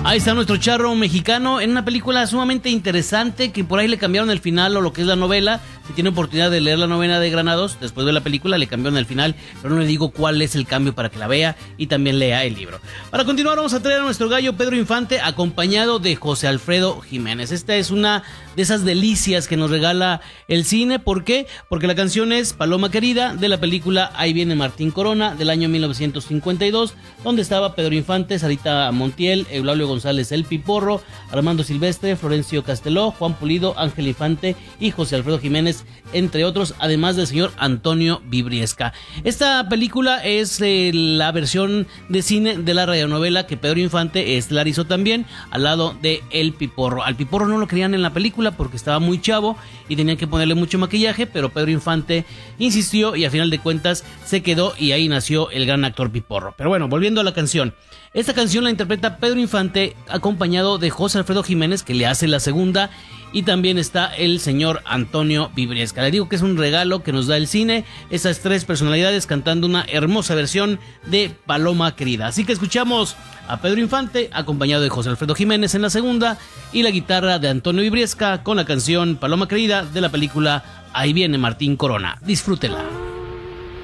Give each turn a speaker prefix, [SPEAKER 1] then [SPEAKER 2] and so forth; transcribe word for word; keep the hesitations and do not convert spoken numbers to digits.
[SPEAKER 1] Ahí está nuestro charro mexicano en una película sumamente interesante que por ahí le cambiaron el final o lo que es la novela. Si tiene oportunidad de leer la novela de Granados, después de la película le cambiaron el final, pero no le digo cuál es el cambio para que la vea y también lea el libro. Para continuar vamos a traer a nuestro gallo Pedro Infante acompañado de José Alfredo Jiménez. Esta es una de esas delicias que nos regala el cine. ¿Por qué? Porque la canción es Paloma Querida de la película Ahí viene Martín Corona del año mil novecientos cincuenta y dos, donde estaba Pedro Infante, Sarita Montiel, Eulalio González El Piporro, Armando Silvestre, Florencio Casteló, Juan Pulido, Ángel Infante y José Alfredo Jiménez, entre otros, además del señor Antonio Vibriesca. Esta película es eh, la versión de cine de la radionovela que Pedro Infante estelarizó también al lado de El Piporro. Al Piporro no lo querían en la película porque estaba muy chavo y tenían que ponerle mucho maquillaje, pero Pedro Infante insistió y a final de cuentas se quedó y ahí nació el gran actor Piporro. Pero bueno, volviendo a la canción. Esta canción la interpreta Pedro Infante acompañado de José Alfredo Jiménez, que le hace la segunda, y también está el señor Antonio Vibriesca. Le digo que es un regalo que nos da el cine, esas tres personalidades cantando una hermosa versión de Paloma Querida. Así que escuchamos a Pedro Infante acompañado de José Alfredo Jiménez en la segunda y la guitarra de Antonio Vibriesca con la canción Paloma Querida de la película Ahí viene Martín Corona. Disfrútela.